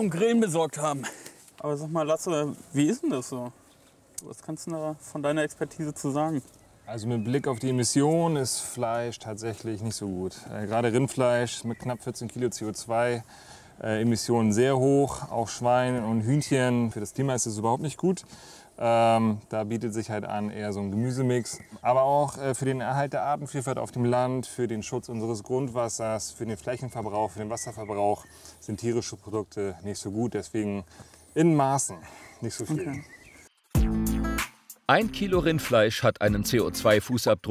zum Grillen besorgt haben. Aber sag mal, Lasse, wie ist denn das so? Was kannst du da von deiner Expertise zu sagen? Also mit Blick auf die Emissionen ist Fleisch tatsächlich nicht so gut. Gerade Rindfleisch mit knapp 14 Kilo CO2, Emissionen sehr hoch. Auch Schwein und Hühnchen, für das Klima ist das überhaupt nicht gut. Da bietet sich halt an eher so ein Gemüsemix. Aber auch für den Erhalt der Artenvielfalt auf dem Land, für den Schutz unseres Grundwassers, für den Flächenverbrauch, für den Wasserverbrauch sind tierische Produkte nicht so gut. Deswegen in Maßen, nicht so viel. Okay. 1 Kilo Rindfleisch hat einen CO2-Fußabdruck